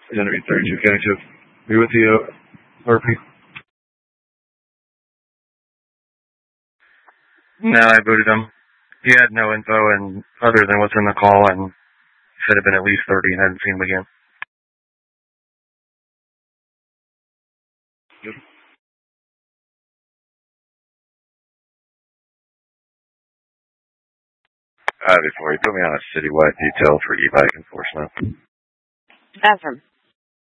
Enemy 32 County Chief. Be with you, RP. No, I booted him. He had no info and other than what's in the call, and should have been at least 30 and hadn't seen him again. Yep. Before you put me on a citywide detail for e-bike enforcement. Affirm.